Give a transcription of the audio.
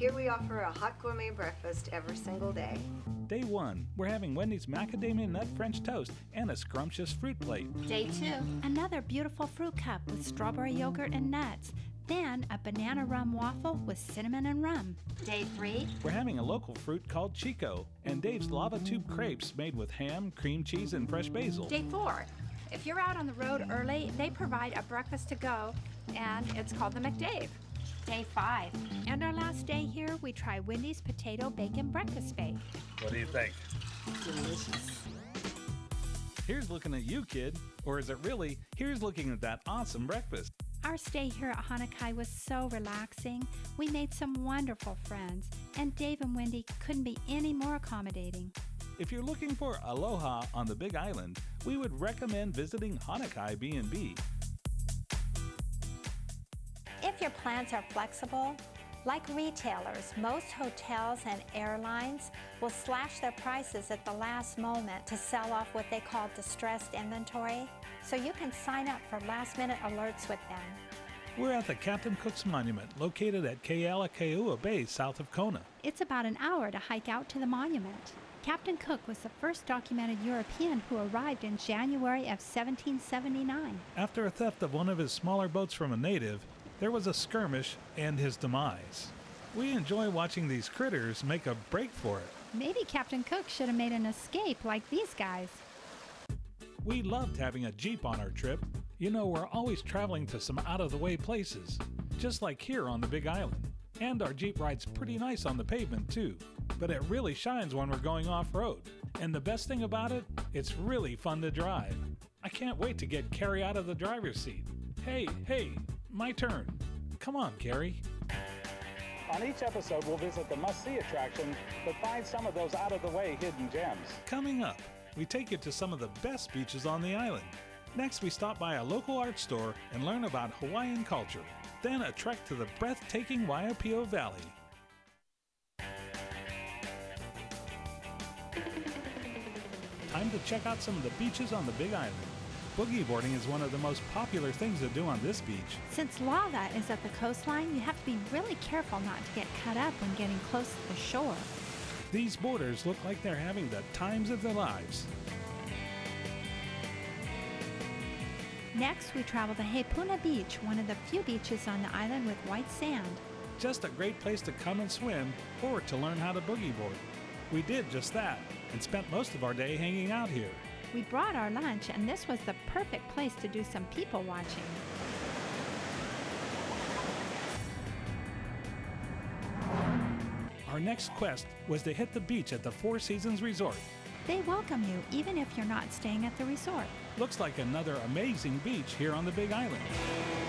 Here we offer a hot gourmet breakfast every single day. Day 1, we're having Wendy's macadamia nut French toast and a scrumptious fruit plate. Day 2, another beautiful fruit cup with strawberry yogurt and nuts. Then a banana rum waffle with cinnamon and rum. Day 3, we're having a local fruit called Chico and Dave's lava tube crepes made with ham, cream cheese, and fresh basil. Day 4, if you're out on the road early, they provide a breakfast to go, and it's called the McDave. Day 5, and our last day here, we try Wendy's potato bacon breakfast bake. What do you think? Delicious. Here's looking at you, kid. Or is it really, here's looking at that awesome breakfast? Our stay here at Hanakai was so relaxing. We made some wonderful friends, and Dave and Wendy couldn't be any more accommodating. If you're looking for aloha on the Big Island, we would recommend visiting Hanakai B&B. If your plans are flexible, like retailers, most hotels and airlines will slash their prices at the last moment to sell off what they call distressed inventory, so you can sign up for last-minute alerts with them. We're at the Captain Cook's Monument, located at Kealakeua Bay, south of Kona. It's about an hour to hike out to the monument. Captain Cook was the first documented European who arrived in January of 1779. After a theft of one of his smaller boats from a native, there was a skirmish and his demise. We enjoy watching these critters make a break for it. Maybe Captain Cook should have made an escape like these guys. We loved having a Jeep on our trip. You know, we're always traveling to some out-of-the-way places, just like here on the Big Island. And our Jeep rides pretty nice on the pavement too, but it really shines when we're going off-road. And the best thing about it, it's really fun to drive. I can't wait to get Carrie out of the driver's seat. Hey, my turn. Come on, Carrie. On each episode, we'll visit the must-see attractions, but find some of those out-of-the-way hidden gems. Coming up, we take you to some of the best beaches on the island. Next, we stop by a local art store and learn about Hawaiian culture. Then a trek to the breathtaking Waiopio Valley. Time to check out some of the beaches on the Big Island. Boogie boarding is one of the most popular things to do on this beach. Since lava is at the coastline, you have to be really careful not to get cut up when getting close to the shore. These boarders look like they're having the times of their lives. Next, we travel to Hepuna Beach, one of the few beaches on the island with white sand. Just a great place to come and swim or to learn how to boogie board. We did just that and spent most of our day hanging out here. We brought our lunch, and this was the perfect place to do some people watching. Our next quest was to hit the beach at the Four Seasons Resort. They welcome you even if you're not staying at the resort. Looks like another amazing beach here on the Big Island.